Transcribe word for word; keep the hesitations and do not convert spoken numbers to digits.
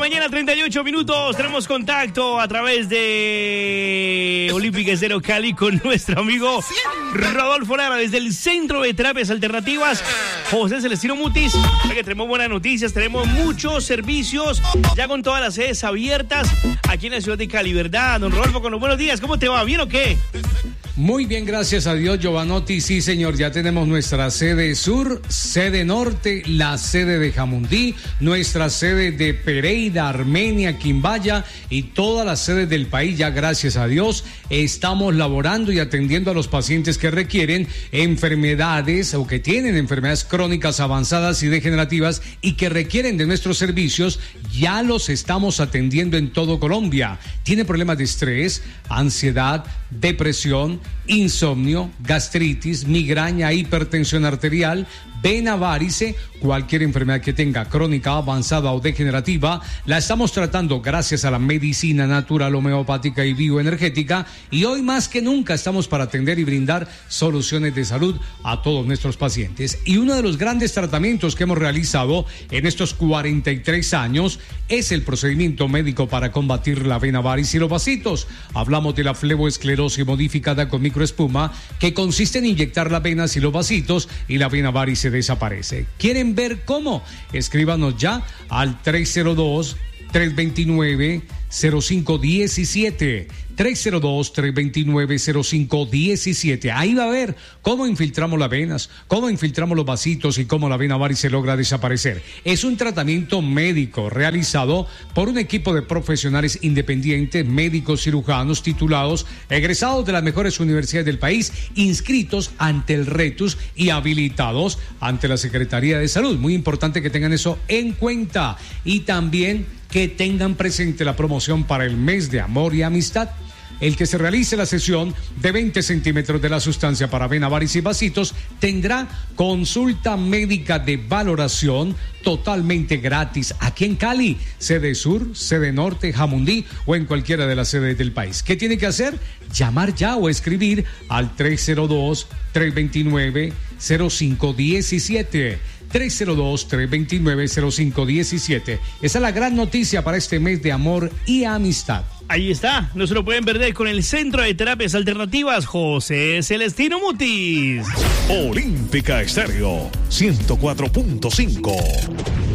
mañana, treinta y ocho minutos. Tenemos contacto a través de Olímpica Estéreo Cali con nuestro amigo Rodolfo Lara desde el Centro de Terapias Alternativas José Celestino Mutis. Que tenemos buenas noticias, tenemos muchos servicios ya con todas las sedes abiertas aquí en la ciudad de Cali, ¿verdad? Don Rodolfo, con los buenos días, ¿cómo te va? ¿Bien o qué? Muy bien, gracias a Dios, Giovanotti. Sí, señor, ya tenemos nuestra sede sur, sede norte, la sede de Jamundí, nuestra sede de Pereira, Armenia, Quimbaya y todas las sedes del país. Ya, gracias a Dios, estamos laborando y atendiendo a los pacientes que requieren enfermedades o que tienen enfermedades crónicas avanzadas y degenerativas y que requieren de nuestros servicios. Ya los estamos atendiendo en todo Colombia. Tiene problemas de estrés, ansiedad, depresión, insomnio, gastritis, migraña, hipertensión arterial, vena varice, cualquier enfermedad que tenga crónica, avanzada o degenerativa, la estamos tratando gracias a la medicina natural, homeopática y bioenergética, y hoy más que nunca estamos para atender y brindar soluciones de salud a todos nuestros pacientes. Y uno de los grandes tratamientos que hemos realizado en estos cuarenta y tres años es el procedimiento médico para combatir la vena varice y los vasitos. Hablamos de la fleboesclerosis modificada con microespuma, que consiste en inyectar las venas y los vasitos y la vena varice desaparece. ¿Quieren ver cómo? Escríbanos ya al tres cero dos, tres dos nueve, cero cinco uno siete. tres cero dos, tres dos nueve, cero cinco uno siete. Ahí va a ver cómo infiltramos las venas, cómo infiltramos los vasitos y cómo la vena varice logra desaparecer. Es un tratamiento médico realizado por un equipo de profesionales independientes, médicos cirujanos titulados, egresados de las mejores universidades del país, inscritos ante el RETUS y habilitados ante la Secretaría de Salud. Muy importante que tengan eso en cuenta. Y también que tengan presente la promoción para el mes de amor y amistad. El que se realice la sesión de veinte centímetros de la sustancia para vena varice y vasitos tendrá consulta médica de valoración totalmente gratis aquí en Cali, sede sur, sede norte, Jamundí o en cualquiera de las sedes del país. ¿Qué tiene que hacer? Llamar ya o escribir al tres cero dos, tres dos nueve, cero cinco uno siete. tres cero dos, tres dos nueve, cero cinco uno siete. Esa es la gran noticia para este mes de amor y amistad. Ahí está, no se lo pueden perder con el Centro de Terapias Alternativas José Celestino Mutis. Olímpica Estéreo ciento cuatro punto cinco.